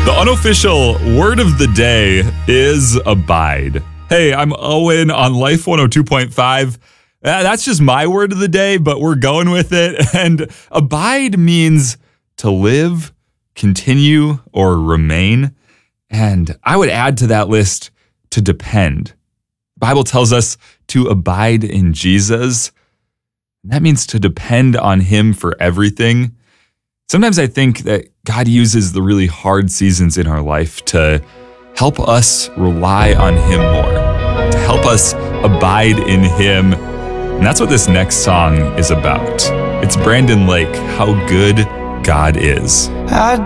The unofficial word of the day is abide. Hey, I'm Owen on Life 102.5. That's just my word of the day, but we're going with it. And abide means to live, continue, or remain. And I would add to that list to depend. The Bible tells us to abide in Jesus. That means to depend on him for everything. Sometimes I think that God uses the really hard seasons in our life to help us rely on him more, to help us abide in him. And that's what this next song is about. It's Brandon Lake, How Good God Is.